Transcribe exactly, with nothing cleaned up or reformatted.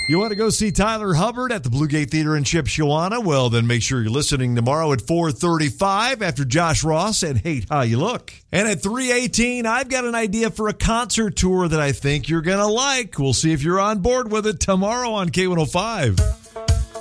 You want to go see Tyler Hubbard at the Blue Gate Theater in Shipshewana? Well, then make sure you're listening tomorrow at four thirty-five after Josh Ross and Hate How You Look. And at three eighteen, I've got an idea for a concert tour that I think you're going to like. We'll see if you're on board with it tomorrow on K one oh five.